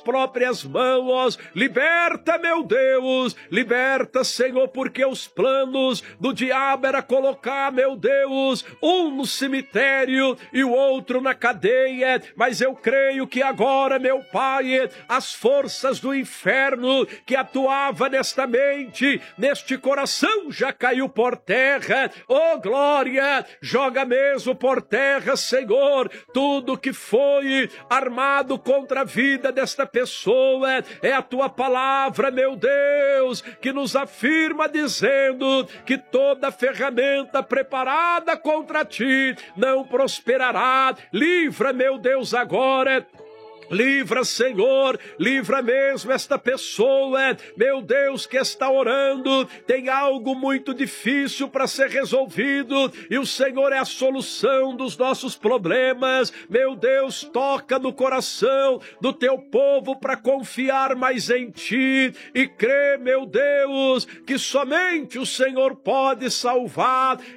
próprias mãos. Liberta, meu Deus, liberta, Senhor, porque os planos do diabo era colocar, meu Deus, um no cemitério e o outro na cadeia, mas eu creio que agora, meu Pai, as forças do inferno que atuava nesta mente, neste coração, já caiu por terra. Oh, glória, joga mesmo por terra, Senhor, tudo que foi armado contra a vida desta pessoa. É a tua palavra, meu Deus, que nos afirma dizendo que toda ferramenta preparada contra ti não prosperará. Livra, meu Deus, agora. Livra, Senhor, livra mesmo esta pessoa, meu Deus, que está orando, tem algo muito difícil para ser resolvido, e o Senhor é a solução dos nossos problemas. Meu Deus, toca no coração do teu povo para confiar mais em ti, e crê, meu Deus, que somente o Senhor pode salvar.